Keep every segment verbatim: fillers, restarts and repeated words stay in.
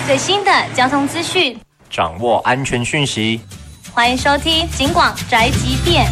最新的交通资讯， 掌握安全讯息。 欢迎收听警广宅急便。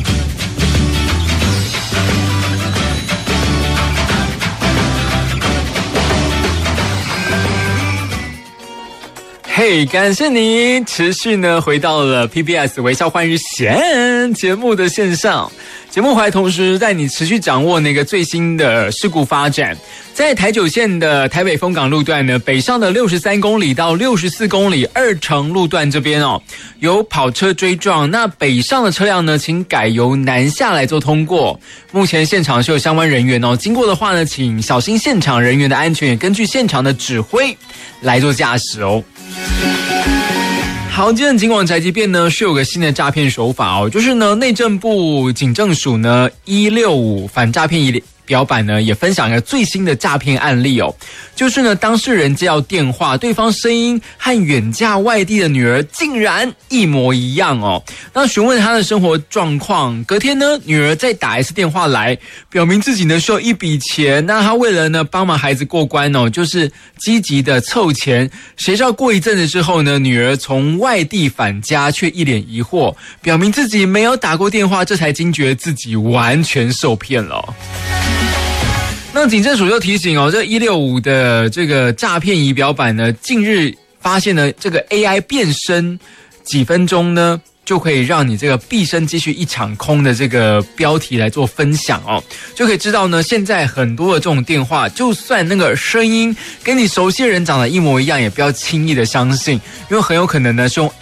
嘿， hey, 感谢你持续呢回到了 P B S 微笑换日线节目的线上，节目还同时带你持续掌握那个最新的事故发展。在台九线的台北丰港路段呢，北上的六十三公里到六十四公里二城路段这边哦，有跑车追撞，那北上的车辆呢，请改由南下来做通过。目前现场是有相关人员哦，经过的话呢，请小心现场人员的安全，也根据现场的指挥来做驾驶哦。好，今天警广宅急便呢是有个新的诈骗手法哦，就是呢内政部警政署呢一六五反诈骗仪表板呢也分享一个最新的诈骗案例哦，就是呢当事人接到电话，对方声音和远嫁外地的女儿竟然一模一样哦。那询问她的生活状况，隔天呢女儿再打一次电话来，表明自己呢需要一笔钱，那她为了呢帮忙孩子过关哦，就是积极的凑钱。谁知道过一阵子之后呢，女儿从外地返家，却一脸疑惑，表明自己没有打过电话，这才惊觉自己完全受骗了。那警政署就提醒哦，这一六五的这个诈骗仪表板呢，近日发现呢，这个 A I 变身几分钟呢，就可以让你这个毕生积蓄一场空的这个标题来做分享哦，就可以知道呢，现在很多的这种电话，就算那个声音跟你熟悉的人长得一模一样，也不要轻易的相信，因为很有可能呢是用